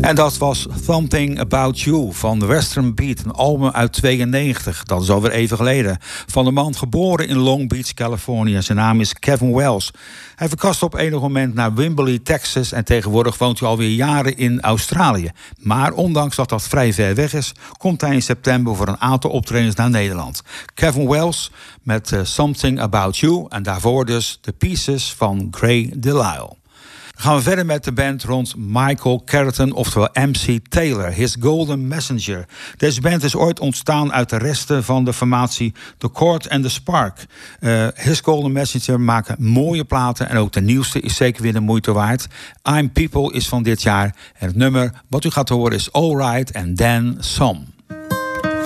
En dat was Something About You van Western Beat, een album uit 92. Dat is alweer even geleden. Van de man geboren in Long Beach, Californië. Zijn naam is Kevin Wells. Hij verkaste op enig moment naar Wimberley, Texas. En tegenwoordig woont hij alweer jaren in Australië. Maar ondanks dat dat vrij ver weg is, komt hij in september voor een aantal optredens naar Nederland. Kevin Wells met Something About You. En daarvoor dus The Pieces van Gray Delisle. Dan gaan we verder met de band rond Michael Carrington, oftewel MC Taylor, His Golden Messenger. Deze band is ooit ontstaan uit de resten van de formatie The Chord and the Spark. His Golden Messenger maken mooie platen en ook de nieuwste is zeker weer de moeite waard. I'm People is van dit jaar en het nummer wat u gaat horen is All Right and Then Some.